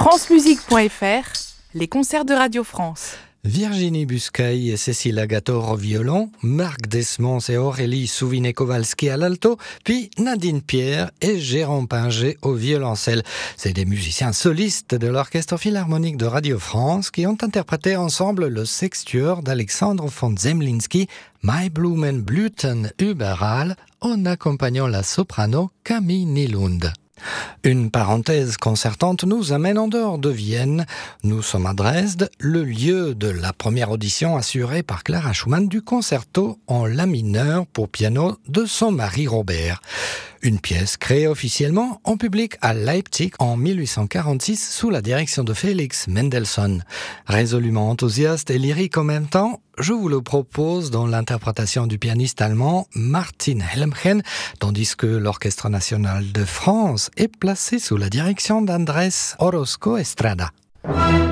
francemusique.fr, les concerts de Radio France. Virginie Buscaille et Cécile Agator au violon, Marc Desmond et Aurélie Souvinet-Kowalski à l'alto, puis Nadine Pierre et Jérôme Pinger au violoncelle. C'est des musiciens solistes de l'Orchestre Philharmonique de Radio France qui ont interprété ensemble le sextuor d'Alexandre von Zemlinsky, My Blumen blühten überall, en accompagnant la soprano Camille Nylund. Une parenthèse concertante nous amène en dehors de Vienne. Nous sommes à Dresde, le lieu de la première audition assurée par Clara Schumann du concerto en la mineur pour piano de son mari Robert. Une pièce créée officiellement en public à Leipzig en 1846 sous la direction de Felix Mendelssohn. Résolument enthousiaste et lyrique en même temps, je vous le propose dans l'interprétation du pianiste allemand Martin Helmchen, tandis que l'Orchestre national de France est placé sous la direction d'Andrés Orozco Estrada.